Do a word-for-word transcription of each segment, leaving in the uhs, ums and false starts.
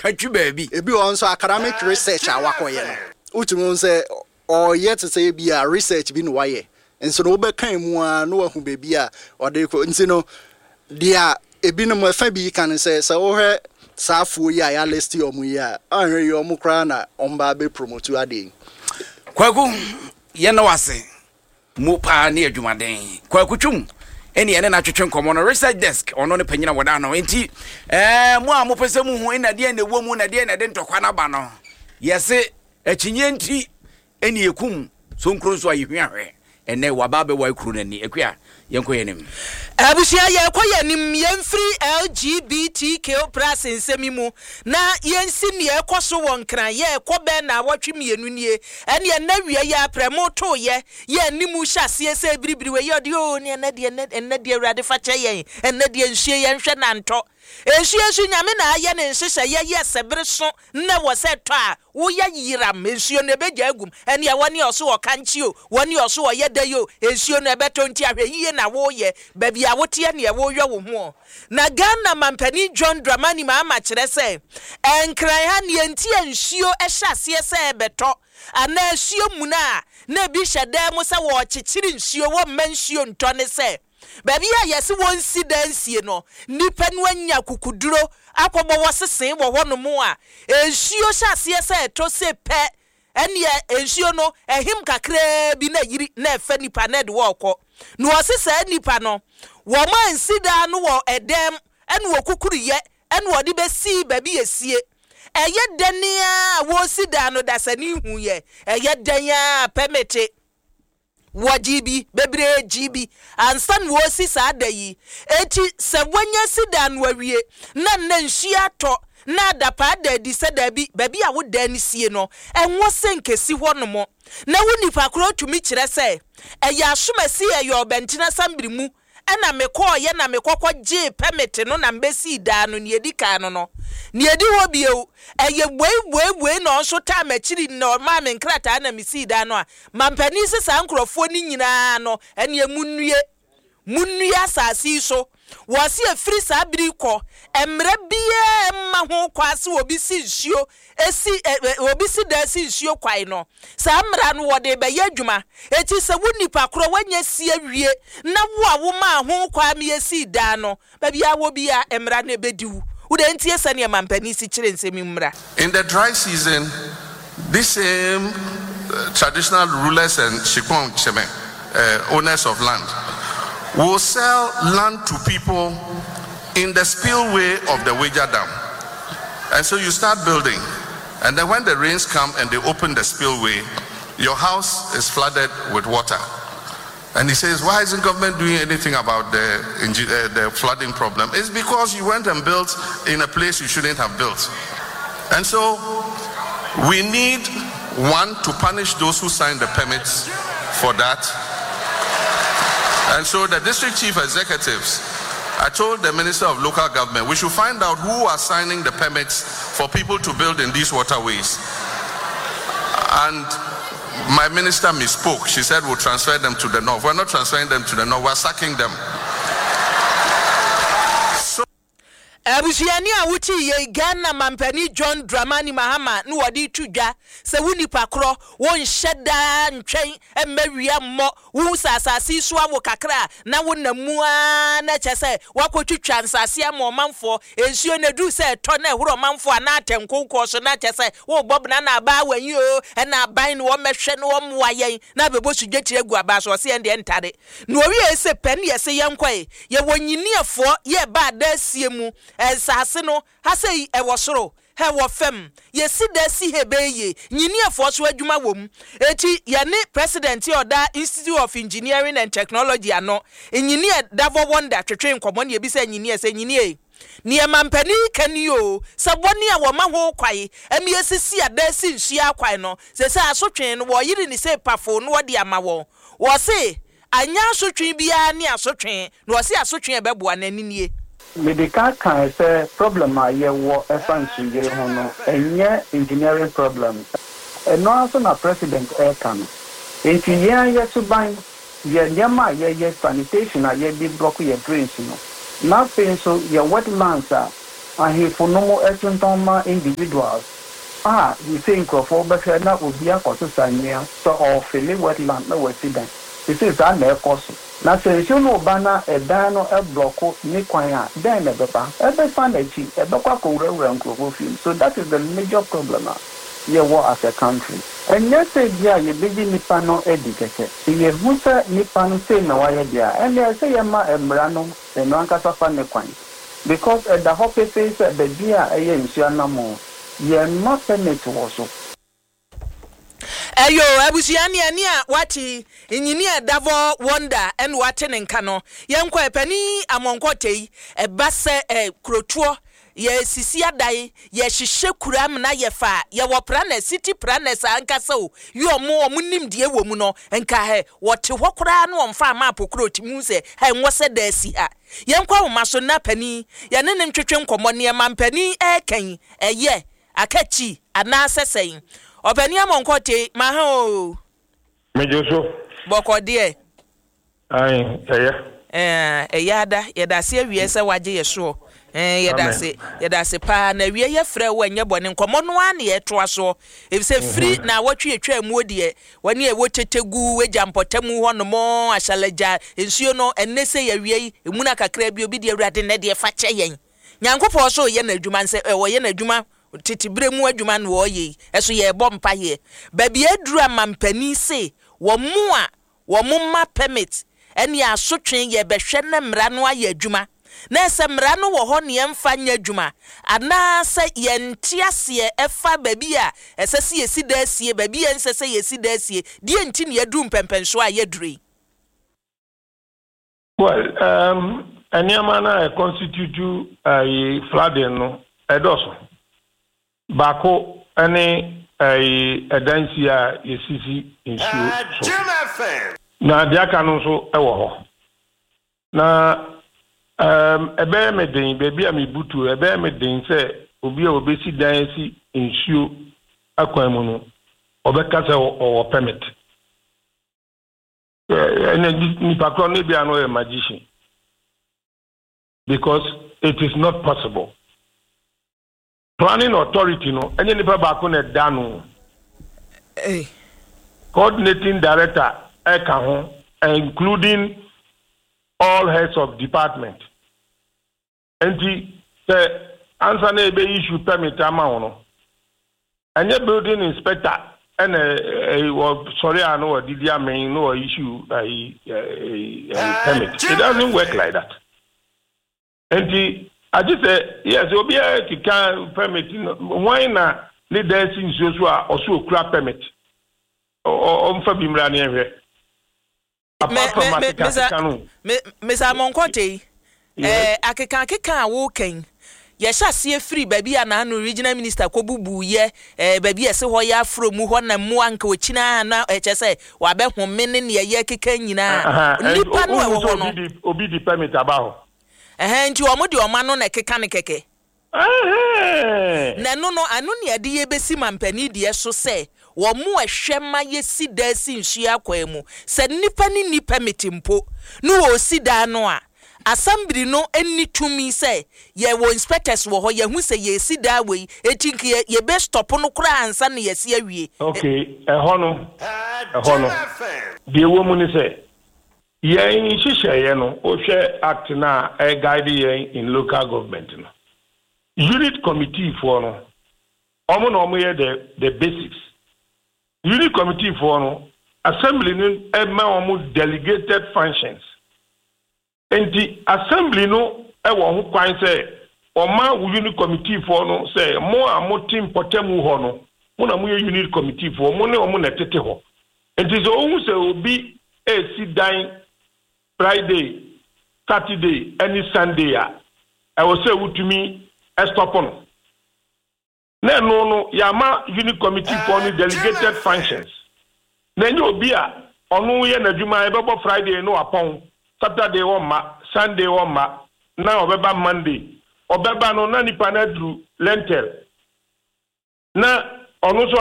twatwi baabi ebi on so academic research awakoye no utumu say or yet to say be a research bi no waye enso no be kan mu a no wahu baabi a ode ko nti no dia ebi no mo fa bi kan say say wo hwe safo yi a ya list yo mu yi a anhwe yo mu kra na omba be promote ade kwaku ye na wase mu pa na adwumaden kwaku twum eni ene na twetwe nkomo no research desk ono ne panyina woda no enti eh mu a mo pese mu hu ina de na wo mu na de na de ntokwa na ba no yese akinye enti eni ekum so nkro so ayehwe ene wababe wa ekru nani ekua yenko yenim abusia ye koyenim yemfiri L G B T Q plus nsemimu na yensi ne ekoso wonkran ye ekobe na awatwemienu nie ene na wie ya premo to ye ye nimu hyase se biribiriwe ye de o ne na de ene de awrade fa che yen ene de nhwie ye nhwe na nto ehwie ehwie nyame na aye ne nhyehyɛ ye ye sebere so na wo se to a wo ya yiram ehwie ne begya agum ene woni oso wo kanchi o woni oso wo ye dayo ehwie ne beto nti ahwe yiye na wo ye baby a wotie ne wo hwe wo ho na Ghana mampani John Dramani ma ama kire se enkran ha ne enti anhio ehyasie se beto ana ahio mu na na bi hyeda mu se wo kyekyiri nhio wo manhio nto ne se baby a yesi won si dansie no nipa no anya kukuduro akobo wo sesen wo ho no mu a ehio hyase se to se pe ene ehio no ehim kakra bi na yiri na efa nipa na de wo kɔ no osisa nipa no wo man sida no wo edem ene wo kukuriye ene wo de besi baby esie eye dania wo sida no dasani hu ye eye dania permit wo G B bebre G B ansan wo sisa adayi eti se wonya sida no awie na na nhia to na dapa da di se da bi baby a wo da ni sie no enwo senkesi ho no mo na wo nipa kro tumi kire se eya asomasi eyo bentina sambiri mu ena mekọ ye na mekọkọ je permit no na mbesi da no ne edika no no ne edi ho bieu eye buebuebue na onso ta machiri na ma me nkrata na mesi da no a mampani sesa nkrofo ni nyina no ene emunue munue asasi so wasi efiri sabiri ko emre bie ma ho kwase obi si nsuo esi obi si da si nsuo kwai no samra no wode be yadwuma eti se wunipa kro wanya si awie na wo a wo ma ho kwa me esi da no ba bia wo bia emra na bediwu wo de ntie sane e mampani si kire nsemi mra. In the dry season, this same uh, traditional rulers and shikon cheme uh, owners of land will sell land to people in the spillway of the Wager Dam. And so you start building. And then when the rains come and they open the spillway, your house is flooded with water. And he says, why isn't government doing anything about the, uh, the flooding problem? It's because you went and built in a place you shouldn't have built. And so we need, one, to punish those who signed the permits for that. And so the district chief executives, I told the Minister of Local Government, we should find out who are signing the permits for people to build in these waterways. And my minister misspoke. She said we'll transfer them to the north. We're not transferring them to the north, we're sacking them. Abusiani awuti ye Ghana mampani John Dramani Mahama no wadi tudwa se wuni pakro won hyeda ntwen emawia mo wu sasasi so awo kakra na wonamu a na chese wakotwitwa nsase am manfo ensuo na du se to na ehoro manfo ana atenkonko so na chese wo bob na na ba wanyi o na aban no mehwe no wo wayen na bebosu dwetire gu aba so se ende ntade no wi ese pen ye se yenkwae ye wonyiniefo ye ba da siemu esase no hasei ewosoro he wo fem yesi da si hebeye nyiniefo so adwuma wom eti ye ne president oda Institute of Engineering and Technology ano engineer Davo Wonder twetwe nkomo ne ebisa engineer se engineer ni mampani kanio saboni a wo ma ho kwae emi esisi ada si nhia kwae no se se asotwen no wo yiri ni se pafo no wode ama wo wo se anya asotwen bia ni asotwen no wo se asotwen ebeboa nanini medical can say problem a ye wo efans yire ho no enye engineering problem no aso na president e kan enti ye ye to ban ye nyama ye ye sanitation a ye bi block ye drains no na fin so ye wetlands a ahefo no mo etuntoma individuals ah you say nkrofo be na obi akoso sanya so or fili wetland na wasidan this is an ekoso na se nsu no ba na edan no e block ni kwan a den na beba e be fa na chi e be kwa ko wura nkrofo film so that is the major problem ye wo as a country and let's say dia ye bigi nipa no edikeke ye husa nipa no say na wa ye dia and ye say ye ma emra no e no ankasa fa ne kwan because uh, the hope says that the dia e ye nsu anamo ye ma permit wo so Ayo abusiani ani a wati engineer Davo Wonder and watene nka no yenkwa epani amonkotei ebase e krotuo ye sisi adai ye hihye kuram na ye fa ye wo prana city pranes ankasa o yo mo omunim de ewo mu no nka he wote hokora no omfa map krotimu se he nwose da si ha yenkwa wo maso na pani ye ne ntwetwe nkomo ne mampani e kan eye akachi ana sesein Openi amonkote ma ha o mejoso boko de ai eya eh eyada yeda se awie se waje ye so eh yeda se yeda se pa na wie ye frɛ wo anya bɔne nkomo no ane ye toa so e se free na watwe etwa mu odie wani e wotetegu weja mpotamu ho no mo ahyalaja ensuo no enne se ye wie emu na kakra bi obi de awurade ne de fa kye yen nyankopɔ so ye na adwuma nse e wo ye na adwuma titibre mu adwuma no wo ye eso ye bɔ mpa ye ba bi aduru amampani se wo mu a wo mu ma permit ene asotwe ye behwe na mra no aye adwuma na ese mra no wo ho ne emfa nya adwuma ana se ye ntiase efa ba bi a ese se ye si da sie ba bi ense se ye si da sie die nti ne adu mpempenso a ye dure. Well um anyama na constitute a flooding no edoso bako ene ai edansi a yesisi insuo na diaka no so ewo ho na um ebe meden bebi a mebutu ebe meden se obi a obesi dan si insuo akwan mu no obeka se o permit ene ni pakro ne bia no a magician because it is not possible. Planning authority no any nipa ba ko na da no eh coordinating director e ka ho including all heads of department and the answer na be issue permit ama no any building inspector and eh sorry I know did ya mean no issue a permit it doesn't work like that and the I just say yes, obi a kika permit why na le dancing so so also kura permit o mfa bimra na ehwe apart from matika me me sa monkote eh akeka akeka wo kan ye hyase free baby ana no regional minister ko bubu ye eh baby ese ho ya afro mu ho na mu anka okina na eche se wa be home ne ne ye keka nyina nipa no wo no obi di permit abaho eh nti omo de oma no na keka ne keke eh na no no anu ne ade ye besi mampani de so se wo mu ahwema ye sida si nhua kwa mu se nipa ni ni permit mpo no wo sida no a assembly no eni tumi se ye wo inspectors wo ho ye hu se ye sida we etinki ye be stop no kura ansa ne ye se awie okay eh hono eh hono de wo mu ni se ye in shisha ye no o hwe act na e guide ye in local government no unit committee for no omo no omo ye the the basics unit committee for no assembly no e ma omo delegated functions and the assembly no e wo ho kwan say oma unit committee for no say mo a team potemu ho no mo na mo unit committee for mo ne omo na tete ho and so o say obi e si dan Friday, Saturday, any Sunday, I will say to me, stop on. No, no, no, Yama unit committee for the delegated functions. Then you'll be a on no year, Juma, Friday, no upon Saturday or ma, Sunday or ma, now Beba Monday, or Beba no Nani Panadru, Lentel. Now, on also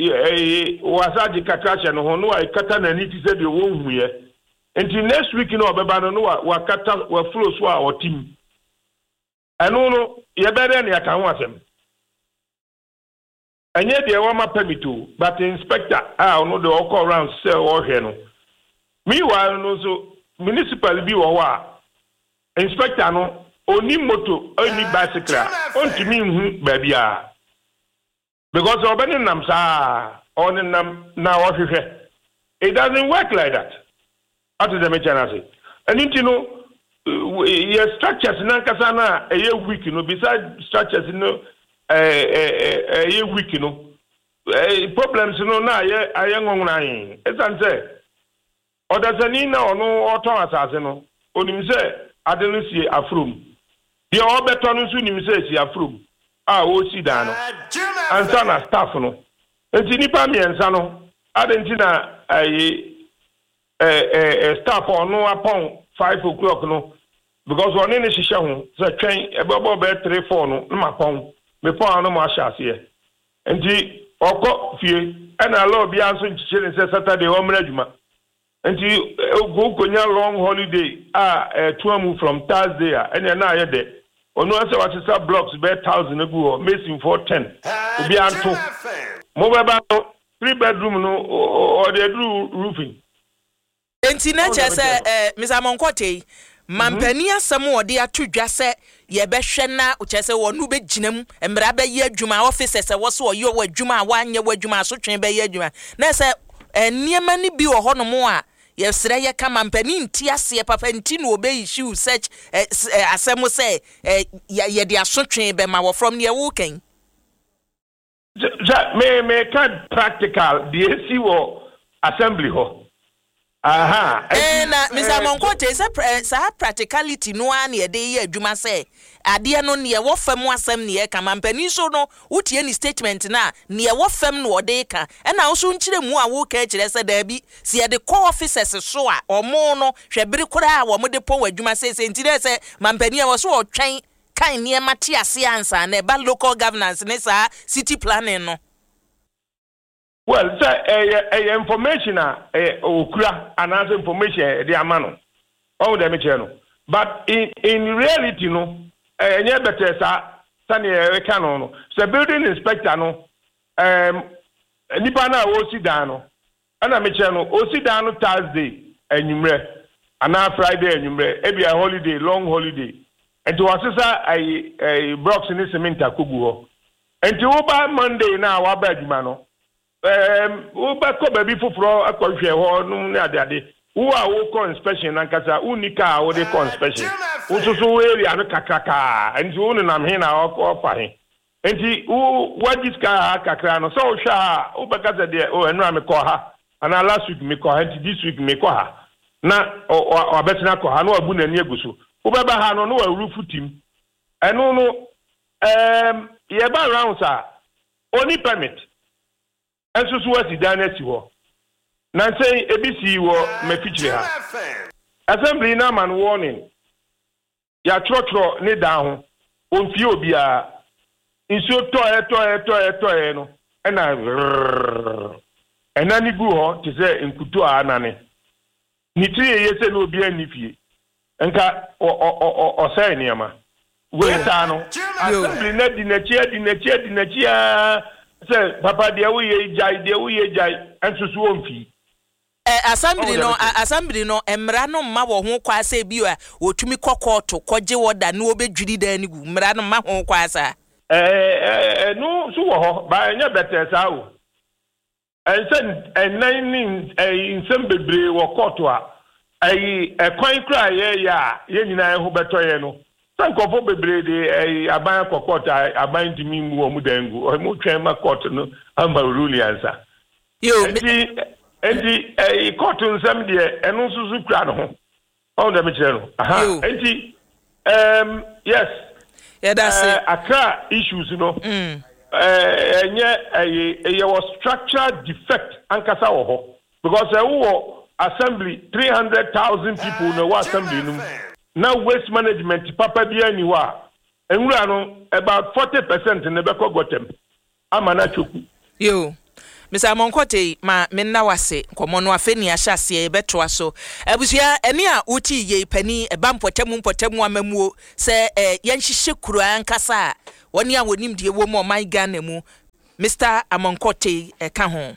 was at the Katasha, no, no, I cut and need to say the womb here. Until next week, you know, Baba no wa kata wa flow so our team. eno no ye bere ne aka ho asem enye de wa ma permit o but inspector ah no de okọ around say o hwe no meanwhile no so municipal bi wo wa inspector no oni moto oni bicycle onti mi hu ba bia because obeni nam sa on nam na wo hwe it doesn't work like that at the mechanic say and you know your structures na kasa na e weak no beside structures no eh eh eh weak no problems no na ye aye ngonwuna yin esanse odasani na ono oton asase no onim se ade no sie afrom de obeto no so nim se sie afrom a o si da no ansa na staff no enti nipa miensa no ade nti na aye eh eh staff ono upon five o'clock no because one in shisha ho say twen ebobo be three four no na mapon me pon no ma hya se enti oko fie na law bia so nchire say Saturday o mra adwuma enti go konya long holiday ah two amu from Thursday and na aye de onu ase what say blocks be one thousand egu o mason for ten obi anto mo be ba three bedroom no or the roofing enti na che say eh Mister Monkote mampani asem wo de atodwa se ye behwe na o che se wonu be ginam emra be ye adwuma offices se wo so wo ye adwuma wa anye wo adwuma so twen be ye adwuma na se eniema ni bi wo hono mo a ye sere ye ka mampani nti ase papa nti no obe issue search asem se ye de aso twen be ma wo from ne wo ken me me can practical the A C wo assembly ho aha eh na Mister Monkote say say practicality no an ye dey ye adwuma say ade no ne wo fam asem ne ye ka mampani so no utie ni statement na ne wo fam no ode ka e na wo so nkire mu a wo ka kire say da bi si ye de call officers so a omo no hwebiri kura a wo mo de po adwuma say say ntire say mampani e wo so wo twen kan ne mate ase ansa na ba local governance ne sa city planning no. Well, sir, a, a information a okura another information the amano. Oh, the channel. But in in reality, no, a near better sa sani a canon. So building inspector no, um, nipana osi dano. Ana me channel osi dano Thursday and numre, and now Friday and numre. Every a holiday, long holiday. And to assess a a box in this cement kubuo. And to over Monday now, our bad mano. Um, we back up baby fufuro akwahwe ho no ne ade ade wo a wo call inspection na nkasa unika wo de call inspection wo so so area no kakaka enti wo ne nam he na ofa he enti wo wajiska kakra no so hwa wo bakaza de o enu am ko ha ana last week me ko ha enti this week me ko ha na o abetina ko ha no abu na ni eguso wo baba ha no no wa rufu tim enu no um ye ba round sa oni permit enso so wasi danesi ho na say ebisi wo mafichire ha assembly na man warning ya trotro ne da ho onfie obi a nso to e to e to e to e no ena ena ni gu ho te say enkutu anane ni tie ye se no obi anifie nka o o o say niama we ta no assembly na di na chia di na chia di na chia say papa de we ye jai de we ye jai enso so onfi eh assembly no assembly no emra no ma wo ho kwa asa bi a otumi kokoto koje woda na obedwiri da ni gu emra no ma ho kwa asa eh eh no so wo ho ba nya better sa o ense enan ni ensem bebre wo koto a ayi ekwan kra ye ya ye nyina ho beto ye no sankofo bebre de aban kokota aban dimi mu omu dangu o mu twen ma court no amba rule answer yo enti enti eh court nsem de eno susu kra no ho on da me kire no aha enti um yes yeah that's it akra issues no mm eh enye eh was structural defect ankasa wo ho because eh wo assembly three hundred thousand people no assembly no now waste management papa bia ni wa enwura no about forty percent ne be kogotem amana choku yo Mister Amonkote ma menna wase komo no afeni ahyase beto aso abusia ene a uti ye pani eba mpotemu mpotemu amamuo se yenhihye kuru ankasa woni a wonim de wo mo man Ghana mu Mister Amonkote eka ho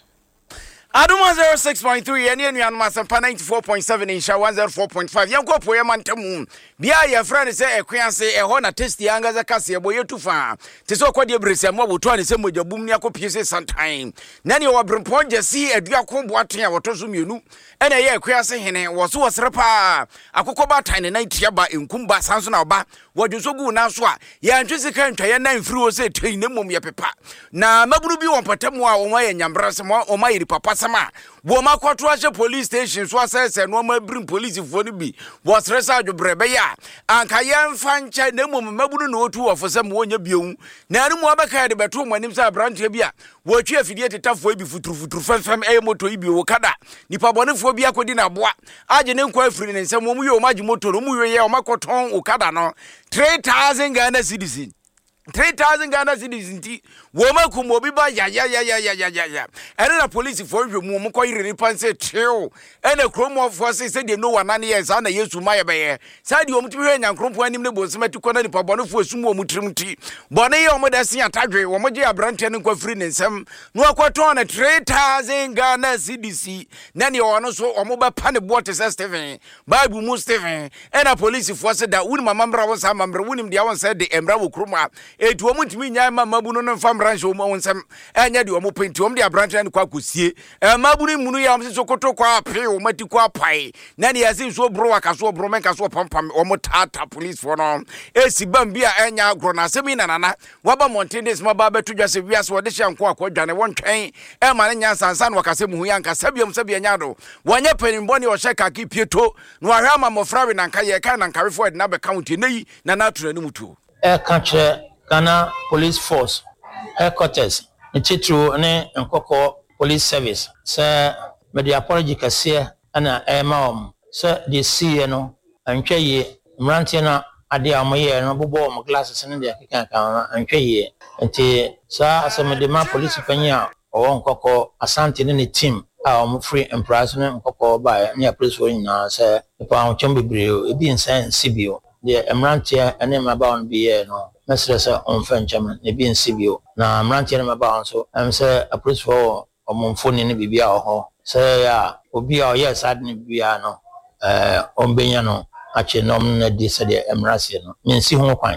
Aduma zero six point three ene anuanu asempa ninety-four point seven insha one oh four point five yanko poye mantamu bia ye friend se ekwiase eho na testi anga za kase boye tufa te so kwade brese mo boto ane se mojabum ni akopie se sometime na ne obrempon jesi adua ko boaten a woto so mienu ene ye ekwiase hene wo so wosrepa akokọ batan ne na tiaba enkumba sanso na oba wodunsogu na so a ye antwese kan twaye na mfiri wo se twen ne mom ye pepa na mabunu bi won patamu a wo ma ye nyambrase mo o ma yiri papa sama wo ma kwato ahye police station so asese no ma brim police fo no bi wo stressa adwobrebe ya anka ye mfa nche na mom mabunu no otu wo fo mo nya biom na anu mo abaka de beto mo anim sa branche bi a wo twa afidie tetafo bi futuru futuru femfem e moto ibi wo kada nipa bonefo bi akodi na boa age ne nkwa afiri ne nsem mo yo maji moto no mo yo ye o makoton o kada no three thousand Ghana cedis three thousand Ghana cedis nti wo makum obi ba ya ya ya ya ya ya ya ene na police for hwemu mo ko yire panse treo ene kromo for say say de no wanane yes na Yesu maye be ye say de omti hwe nyankrompo anim ne bonsemati kona ni pa bonofo asum omu trimti bone ye omo da sin atadwe wo mo je abrante ne kwa free ne nsem no akwato na three thousand Ghana cedis na ne wono so omo ba pa ne bote say Stephen Bible mu Stephen ene police for say da wuni mamambra wo sa mambre wunim de awon say de emra wo kroma etu omu timi nya mamabu no no fam branch o mo nsem enya de omo penti om de abrante ne kwa kosie e mabunu munu ya omse sokoto kwa ape o mati kwa pai na ne yasi so bro akaso bro men kaso pampam omo tata police for no esi bambia enya agro na semi na nana waba mountains maba betu dwase wiase wode hyanko akwadwane wontwen e ma ne nya sansa na wakase mu ya nka sabiam sabia nya do wonye penimbo ne o sheka ki pieto no ahwa ma mofrawe na nka ye kan na nka refo na be count nei na na tura ni mutu e ka che Ghana Police Force headquarters Nchitru ne Nkoko Police Service se media apology kase ana ema om se de see no antwa ye mrantie na ade amoye no bobo om glasses ne de keka kan antwa ye nti sa asemede ma police panya o Nkoko Asante ne ne team a om free empress ne Nkoko ba ne police wo nyina se pa on chombebre ebi nsan sibio de mrantie ene ma ba on biye no Mesresa on fencham ne bi nsibio na mrantie na maba so am say a police for omfoni ne bibia ho say ya obi a yes ad ne bibia no eh on benya no ache nom na di se de emrase no nsi ho kwan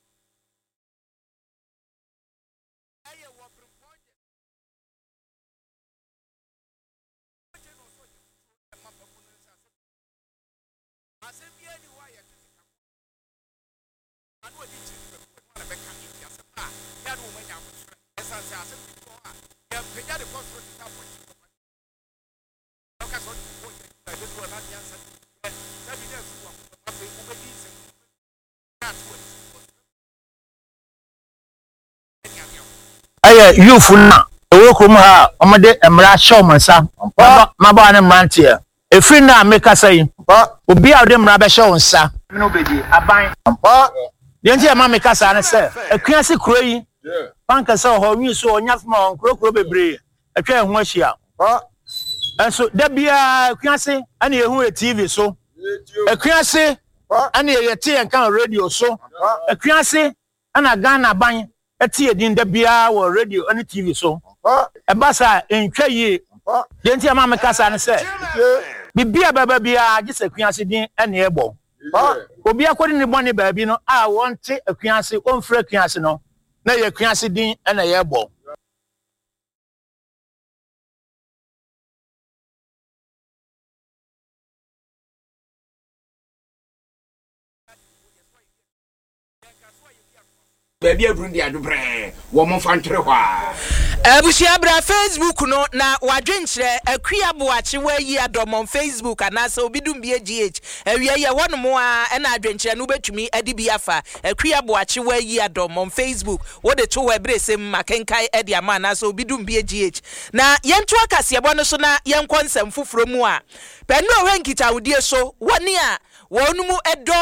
Aye youth na ewo krom ha omode emra show mansa maba na mrantie efri na meka sai obi a de mra be show nsa no beji aban pa de ntia ma meka sa na se akuase kro yi panka sa ho wi so onya fma kro kro bebre atwa ehu ahia pa enso da bia akuase ana ehu e T V so akuase ana ye te en kan radio so akuase ana Ghana ban eti edin da bia wo radio and T V so e basa entwa yi de ntia ma meka sa na se bibia baba bia agise akuase din ene ebo obi akodi ne bone baabi no a wonte akuase onfra akuase no na ye akuase din ene ye ebo baby Burundi adubre wo mo fantre hwa Abusia bra Facebook no na wadwenkyere akua boache wayi adom on Facebook anasa obidum bia G H awia ye wono mo a na adwenkyere no betumi adi bia fa akua boache wayi adom on Facebook wo de to webresem makenkai edi ama anasa obidum bia G H na yentu akase ebo no so na yenkonsem foforo mu a penu owe nkita wodie so woni a wonu mu edo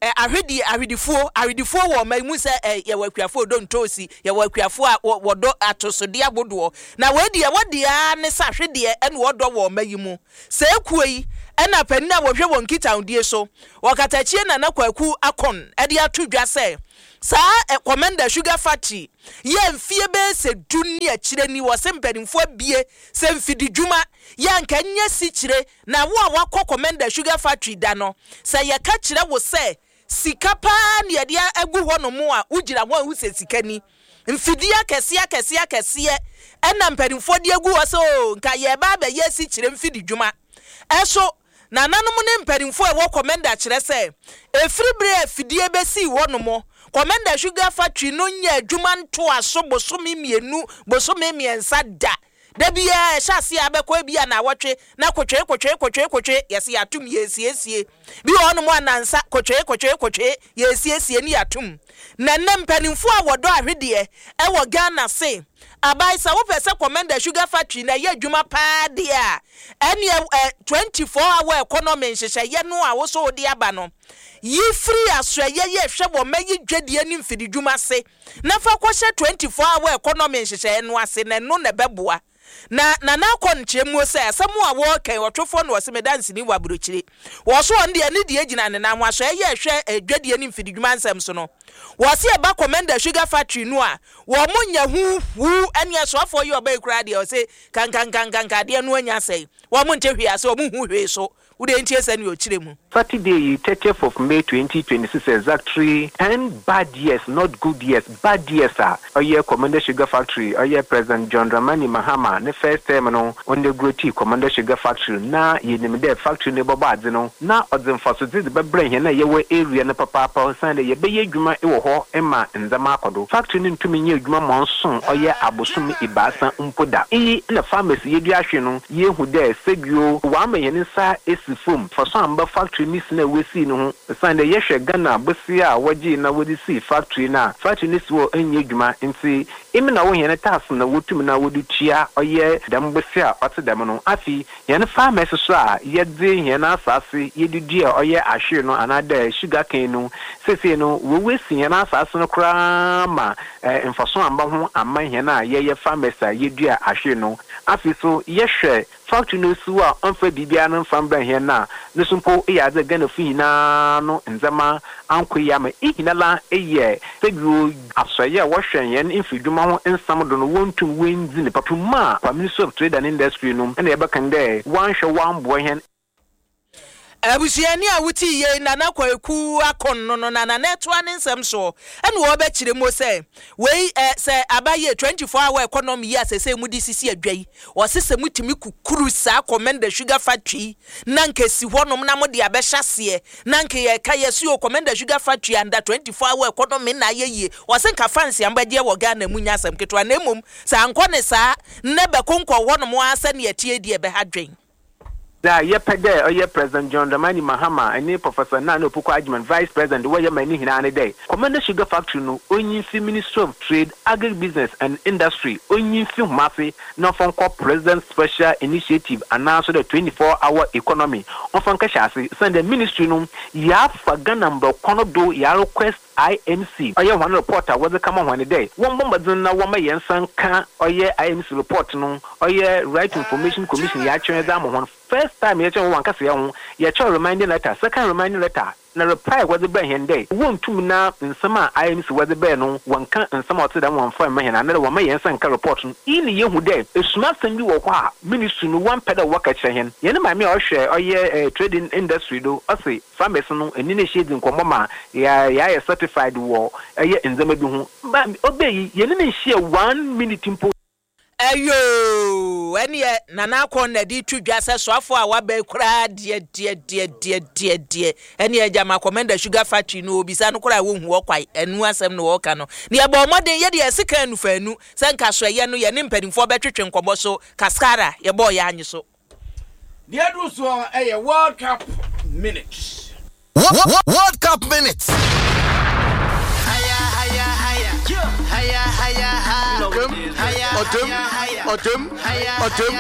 ahwedi ahwedifuo ahwedifuo wo mamu se ye wakuafo do ntosi ye wakuafo a wodo atosode abodo na wedi e wodi a ne sa hwede ene wodo wo mayimu se ekuyi ena panina wo hwe won kitawdie so wakatachie na na kwaku akon ede atodwa se sa Commander Sugar Factory ye mfie be se duni akire ni wo se mpanimfo bie se mfidi dwuma ya nka nya si kire na wo a wakọ Commander Sugar Factory da no se ye ka kire wo se sika pa ne ye dia agu ho no mo a ugira wo hu se sika ni mfidi akese akese akese ena mpanimfo de agu wo so nka ye ba ba ye si kire mfidi dwuma eso na nanom ne mpanimfo e wo Commander kire se efiri bre afidie be si wo no mo Commander Sugar Factory no nya adwuma nto aso bosome mienu bosome miensa da da bia hyase abekọ bia na awotwe na kotwe kotwe kotwe kotwe yesi atum yesiesie bi ono mo anansa kotwe kotwe kotwe yesiesie ni atum na nempanimfo a wodo ahwede e wo Ghana se abai sa wo pese Commander Sugar Factory na ye adwuma pa dia ene twenty-four hour economy nhyehyɛ ye no a wo so odi aba no yi free asọ ye ye hwe bo mayi dwadie ni mfidi dwuma se na fa kwọhye twenty-four hour economy nhyehyɛ no ase na no na beboa na na na akọnche mu se asemu a wo kan otwofo no wose medansi ni waburochire wo so on de ani de agina ne na hwaso ye hwe dwadie ni mfidi dwuma nsem so no wo se e ba Commander Sugar Factory no a wo munya hu hu ane asofo ye oba ekura de o se kan kan kan kan de no anya sei wo mu nche hwe ase wo mu hu hwe so ude ntie se ni ochire mu Saturday thirtieth of May twenty twenty-six exactly ten bad years not good years bad years are oye Commander Sugar Factory oye President John Dramani Mahama ne first term no on the growth Commander Sugar Factory na yenim de factory ne boba ade no na odem fasodi de bebre he na yewe area ne papa papa san de ye be yedwuma e wo ho ema nzama akodo factory ne ntumi nye edwuma monson oye abosom ibasa mpoda e na pharmacy yedu ahwe no yehu de seguo wa ma ye ne sa esifom for some factory ni sina wesi no sande yehwe Ghana bosi a waji na wodi si factory na factory ni so enye dwuma nti imi na wo hene task na wotum na wodi tua oye dam bosi a ote dam no afi yene pharmacy so a yede hene asase yedidi a oye ahwe no anada sugar cane no sese no wo wesi hene asase no kra ma enfaso amba ho amma hene a yeye pharmacy yedu a ahwe no afi so yehwe factory no suwa onfa bibia no famba he na no sumpo e ya za Ghana fi na no nzama ankoya ma ihinala eye seguo asoye wo hwen yen infidwuma ho ensam do no wontum wenzi ne papuma pa Ministry of Trade and Industry no na ebe kan de wan hwe wan bo hen abusiani a wuti ye nana kwaku akon no no nana netwa ne nsem so ene wo be kire mo se we se abaye twenty-four hour economy ya se se mudi sisi adwai wo se se mutimi kukuru sa Commander Sugar Factory na nkesi honom na mode abehase na nke ye ka ye su Commander Sugar Factory under twenty-four hour economy na ye ye wo se nka fancy ambaje wo Ghana munya asem ketwa na emom sa ankone sa ne be konko honom asa ne yetie die be hadwen da yepede oye President John Dramani Mahama and Professor Nana Opoku Agyeman Vice President where many hinane day Commander Sugar Factory no onyin fi Ministry of Trade, Agribusiness and Industry onyin fi mafi no fon ko President Special Initiative announced the twenty-four hour economy on fon ka shase send the ministry no ya fa Ghana mbo kono do ya request I M C oye one reporter was come on one day one bombardin na one yensan ka oye I M C report no oye Right Information Commission ya chere da mo first time ya chere one kase ya ho ya chere reminding letter second reminding letter na reply was the ben hen day won tum na nsema I M C was the ben no one kan nsema ote da one for me na na one ma yensan ka report no ini ye hu day esuma san bi wo kwa ministry no one pedal work chere hen ye na ma me o hwe oye trading industry do o say farmers no eni na shade nkomo ma ya ya certified war eye nzema bi hu obeyi ye ne share one minute impo ayo eni nana akon na di tudwa se soafo a wa ba kura de de de de de de eni ejama Commander Sugar Factory no obisa no kura wo hu okwai enu asem no woka no ne eba omodin ye de esika anu fanu se nka so ye no ye ne mpadimfo betwetwe nkobo so kaskara ye boy ya anyi so the adu so eye World Cup minutes World Cup minutes Odum, Odum, Odum, Odum.